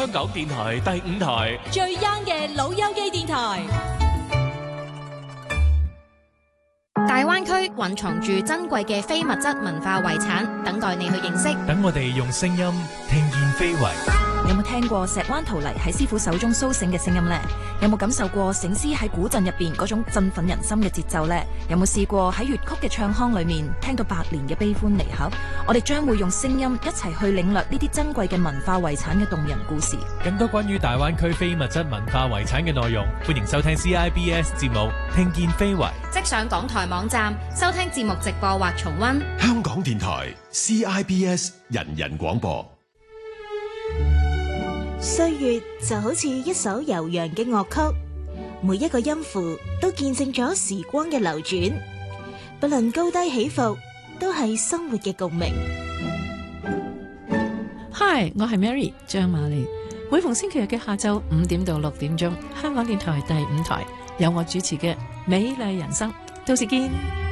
香港電台第5台最 young 嘅老友記電台。 大灣區蘊藏住珍貴嘅非物質文化遺產，等待你去認識。 等我哋用聲音聽見非遺。 有冇聽過石灣陶泥喺師傅手中蘇醒嘅聲音呢？有冇感受過醒獅喺古鎮入邊嗰種振奮人心嘅節奏呢？有冇試過喺粵曲嘅唱腔裏面聽到百年嘅悲歡離合？我哋將會用聲音一齊去領略呢啲珍貴嘅文化遺產嘅動人故事。 更多關於大灣區非物質文化遺產嘅內容，歡迎收聽 CIBS 節目《聽見非遺》。 即上港台網站收聽節目直播或重溫。 香港電台 CIBS 人人廣播。 歲月就好似一首悠揚嘅樂曲，每一個音符都見證咗時光嘅流轉，不論高低起伏，都係生活嘅共鳴。 Hi， 我係 Mary 張瑪莉，每逢星期日嘅下晝5點到6點鐘，香港電台第5台有我主持嘅美麗人生，到時見。